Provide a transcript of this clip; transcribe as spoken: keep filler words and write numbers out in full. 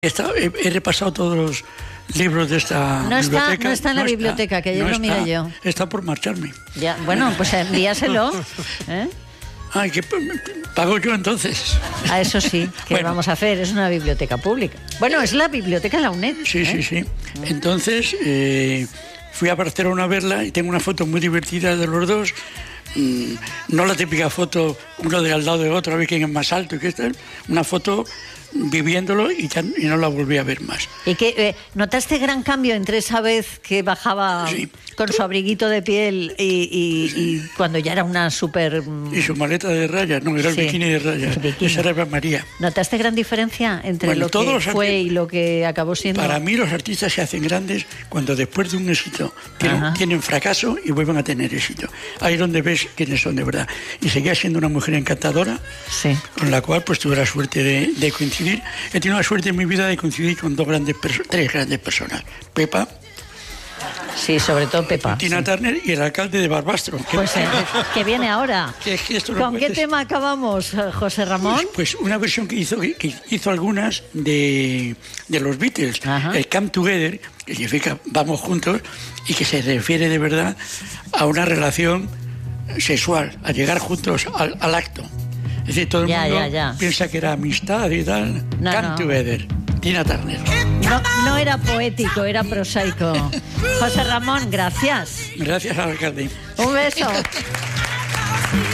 Está, he, he repasado todos los libros de esta no está, biblioteca. No está en la no biblioteca, está, que ayer no lo miré está, yo. Está por marcharme. Ya, bueno, pues envíaselo. ¿eh? Ay, ¿qué pago yo entonces? A eso sí, ¿qué bueno. vamos a hacer? Es una biblioteca pública. Bueno, es la biblioteca de la UNED. Sí, ¿eh? sí, sí. Entonces, eh, fui a Barcelona a verla y tengo una foto muy divertida de los dos. Mm, no la típica foto, uno de al lado de otro, a ver quién es más alto y qué tal. Una foto viviéndolo y, ya, y no la volví a ver más. ¿Y que eh, notaste gran cambio entre esa vez que bajaba sí. con su abriguito de piel y, y, sí. y cuando ya era una súper... Y su maleta de rayas, no, era el sí. bikini de rayas. Bikini. Esa era Eva María. ¿Notaste gran diferencia entre bueno, lo que fue y lo que acabó siendo? Para mí los artistas se hacen grandes cuando después de un éxito tienen, tienen fracaso y vuelven a tener éxito. Ahí es donde ves quiénes son de verdad. Y seguía siendo una mujer encantadora, sí. con la cual pues tuve la suerte de, de coincidir. He tenido la suerte en mi vida de coincidir con dos grandes tres grandes personas. Pepa. Sí, sobre todo Pepa. Tina sí. Turner y el alcalde de Barbastro. Pues eh, que viene ahora. Que es que esto ¿Con no qué puedes... tema acabamos, José Ramón? Pues, pues una versión que hizo, que hizo algunas de, de los Beatles. Ajá. El Come Together, que significa vamos juntos, y que se refiere de verdad a una relación sexual, a llegar juntos al, al acto. Es decir, todo el ya, mundo ya, ya. piensa que era amistad y tal. No, Come no. Together, Tina Turner. No, no era poético, era prosaico. José Ramón, gracias. Gracias al alcalde. Un beso.